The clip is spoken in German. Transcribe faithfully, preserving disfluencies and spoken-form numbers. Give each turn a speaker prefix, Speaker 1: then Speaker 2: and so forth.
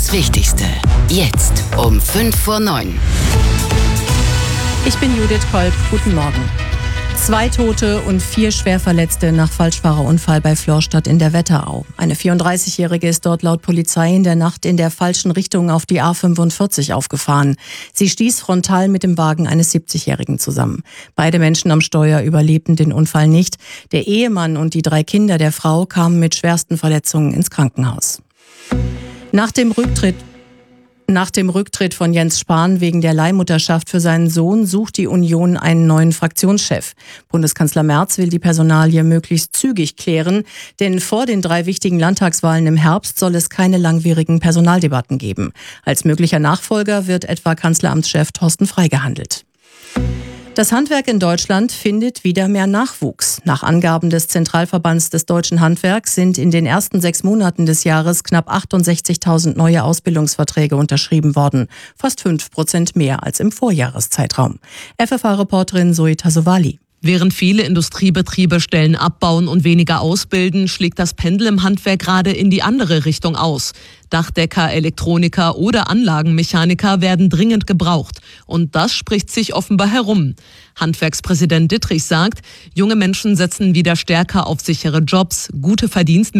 Speaker 1: Das Wichtigste. Jetzt um fünf vor neun.
Speaker 2: Ich bin Judith Kolb. Guten Morgen. Zwei Tote und vier Schwerverletzte nach Falschfahrerunfall bei Florstadt in der Wetterau. Eine vierunddreißigjährige ist dort laut Polizei in der Nacht in der falschen Richtung auf die A fünfundvierzig aufgefahren. Sie stieß frontal mit dem Wagen eines siebzigjährigen zusammen. Beide Menschen am Steuer überlebten den Unfall nicht. Der Ehemann und die drei Kinder der Frau kamen mit schwersten Verletzungen ins Krankenhaus. Nach dem Rücktritt Nach dem Rücktritt von Jens Spahn wegen der Leihmutterschaft für seinen Sohn sucht die Union einen neuen Fraktionschef. Bundeskanzler Merz will die Personalie möglichst zügig klären, denn vor den drei wichtigen Landtagswahlen im Herbst soll es keine langwierigen Personaldebatten geben. Als möglicher Nachfolger wird etwa Kanzleramtschef Thorsten Frey gehandelt. Das Handwerk in Deutschland findet wieder mehr Nachwuchs. Nach Angaben des Zentralverbands des deutschen Handwerks sind in den ersten sechs Monaten des Jahres knapp achtundsechzigtausend neue Ausbildungsverträge unterschrieben worden. Fast fünf Prozent mehr als im Vorjahreszeitraum. F F A-Reporterin Zoe Tasovali.
Speaker 3: Während viele Industriebetriebe Stellen abbauen und weniger ausbilden, schlägt das Pendel im Handwerk gerade in die andere Richtung aus. Dachdecker, Elektroniker oder Anlagenmechaniker werden dringend gebraucht. Und das spricht sich offenbar herum. Handwerkspräsident Dittrich sagt, junge Menschen setzen wieder stärker auf sichere Jobs, gute Verdienstmöglichkeiten